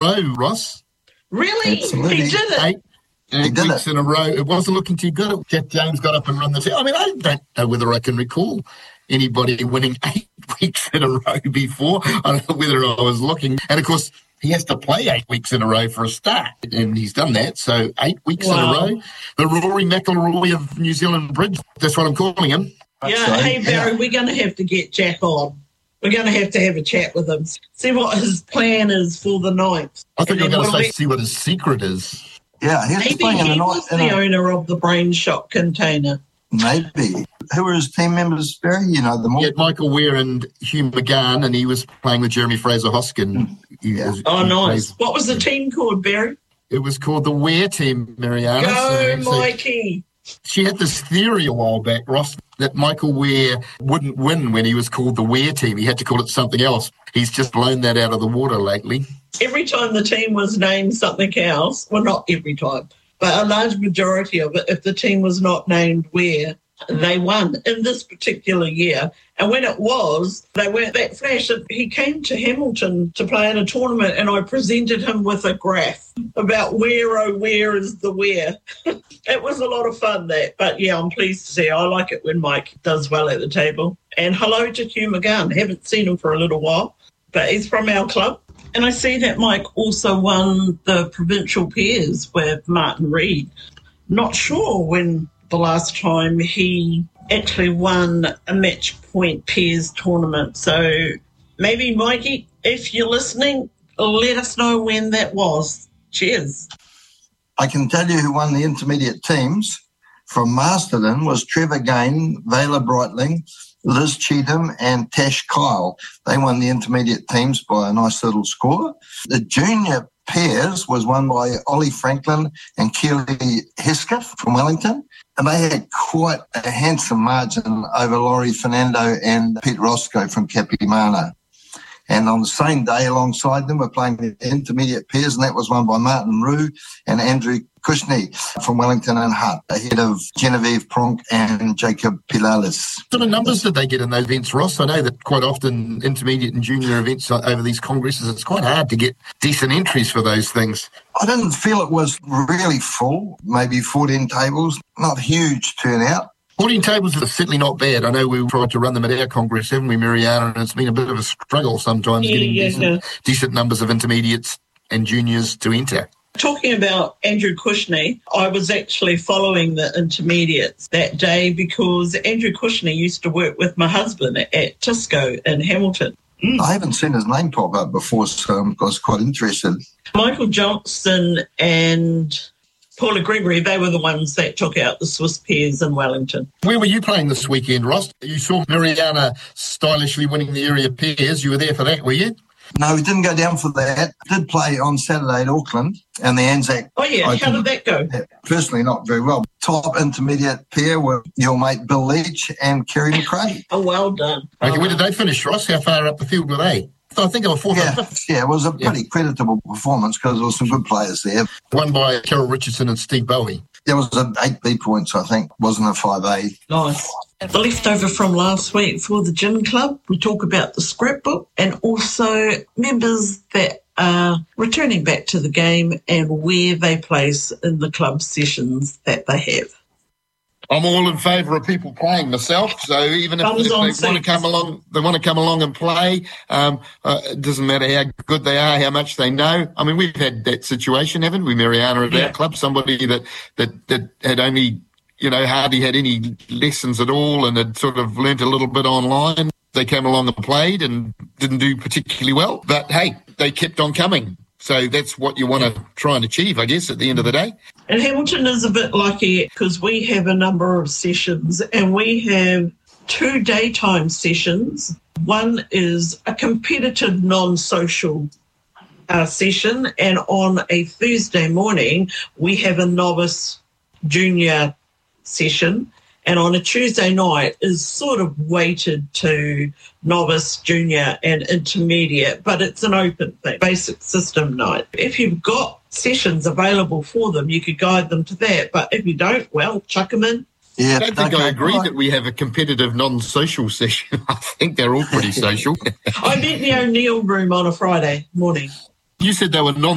row, Ross. Really? Absolutely. He did it. Eight weeks in a row. It wasn't looking too good. Jack James got up and run the team. I mean, I don't know whether I can recall anybody winning 8 weeks in a row before. I don't know whether I was looking. And, of course, he has to play 8 weeks in a row for a start, and he's done that. So 8 weeks in a row. The Rory McIlroy of New Zealand Bridge. That's what I'm calling him. Yeah, hey, Barry, we're going to have to get Jack on. We're going to have a chat with him, see what his plan is for the 9th. I think you're going to say see what his secret is. Yeah, maybe he was the owner of the Brain Shot Container. Maybe. Who were his team members, Barry? You know them all. He had Michael Weir and Hugh McGann, and he was playing with Jeremy Fraser-Hoskin. Nice. What was the team called, Barry? It was called the Weir team, Mariana. Go, Mikey. She had this theory a while back, Ross, that Michael Weir wouldn't win when he was called the Weir team. He had to call it something else. He's just blown that out of the water lately. Every time the team was named something else, well, not every time, but a large majority of it, if the team was not named Weir, they won in this particular year. And when it was, they weren't that flash. He came to Hamilton to play in a tournament, and I presented him with a graph about where is the where. It was a lot of fun, that. But, yeah, I'm pleased to see. I like it when Mike does well at the table. And hello to Hugh McGann. Haven't seen him for a little while, but he's from our club. And I see that Mike also won the provincial pairs with Martin Reid. Not sure when the last time he actually won a match point pairs tournament. So maybe, Mikey, if you're listening, let us know when that was. Cheers. I can tell you who won the intermediate teams. From Masterton was Trevor Gain, Vela Breitling, Liz Cheatham and Tash Kyle. They won the intermediate teams by a nice little score. The junior pairs was won by Ollie Franklin and Keely Hesketh from Wellington. And they had quite a handsome margin over Laurie Fernando and Pete Roscoe from Capimana. And on the same day alongside them were playing the intermediate pairs, and that was won by Martin Rue and Andrew Kushney from Wellington and Hutt, ahead of Genevieve Pronk and Jacob Pilalis. What sort of numbers did they get in those events, Ross? I know that quite often intermediate and junior events over these congresses, it's quite hard to get decent entries for those things. I didn't feel it was really full, maybe 14 tables, not huge turnout. 14 tables is certainly not bad. I know we tried to run them at our Congress, haven't we, Mariana? And it's been a bit of a struggle sometimes getting decent numbers of intermediates and juniors to enter. Talking about Andrew Kushney, I was actually following the intermediates that day because Andrew Kushney used to work with my husband at Tisco in Hamilton. I haven't seen his name pop up before, so I was quite interested. Michael Johnson and Paula Gregory, they were the ones that took out the Swiss pairs in Wellington. Where were you playing this weekend, Ross? You saw Mariana stylishly winning the area pairs. You were there for that, were you? No, we didn't go down for that. Did play on Saturday at Auckland and the Anzac. Oh, yeah. How did that go? Personally, not very well. Top intermediate pair were your mate Bill Leach and Kerry McRae. Oh, well done. Okay, where did they finish, Ross? How far up the field were they? I think they were fourth or fifth. Yeah, it was a pretty creditable performance because there were some good players there. Won by Carol Richardson and Steve Bowie. There was an 8B points, I think, wasn't a 5A. Nice. The leftover from last week for the Gin Club, we talk about the scrapbook and also members that are returning back to the game and where they place in the club sessions that they have. I'm all in favour of people playing myself. So even if they want to come along and play. It doesn't matter how good they are, how much they know. I mean, we've had that situation, haven't we, Mariana, at our club? Somebody that had only, hardly had any lessons at all and had sort of learnt a little bit online. They came along and played and didn't do particularly well. But hey, they kept on coming. So that's what you want to try and achieve, I guess, at the end of the day. And Hamilton is a bit lucky because we have a number of sessions and we have 2 daytime sessions. One is a competitive non-social session, and on a Thursday morning we have a novice junior session. And on a Tuesday night is sort of weighted to novice, junior and intermediate, but it's an open thing, basic system night. If you've got sessions available for them, you could guide them to that. But if you don't, well, chuck them in. Yeah, I don't think I agree that we have a competitive non-social session. I think they're all pretty social. I met the O'Neill room on a Friday morning. You said they were